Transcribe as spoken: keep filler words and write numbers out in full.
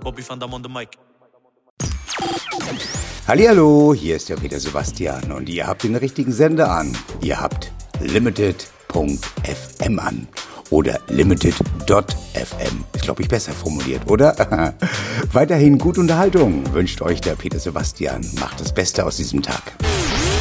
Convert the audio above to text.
Bobby Van Dam on the mic. Hallihallo, hier ist der Peter Sebastian und ihr habt den richtigen Sender an. Ihr habt limited punkt f m an. Oder limited punkt f m. Ist, glaube ich, besser formuliert, oder? Weiterhin gute Unterhaltung wünscht euch der Peter Sebastian. Macht das Beste aus diesem Tag.